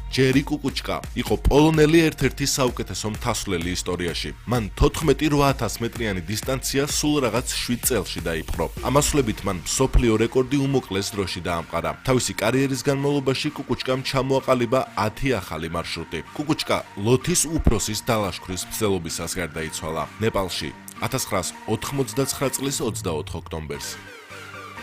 ჯერი კუკუჩკა იყო პოლონელი ერთ-ერთი საუკეთესო მთასვლელი ისტორიაში. მან 14,800 მეტრიანი დისტანცია სულ რაღაც 7 წელში დაიპყრო. ამასვლებით მან მსოფლიო რეკორდი უმოკლეს დროში დაამყარა. თავისი კარიერის განმავლობაში კუკუჩკამ ჩამოაყალიბა 10 ახალი მარშრუტი. კუკუჩკა ლოთის უფროსის დალაშქრის მცდელობისას გარდაიცვალა ნეპალში 1989 წლის 24 ოქტომბერს.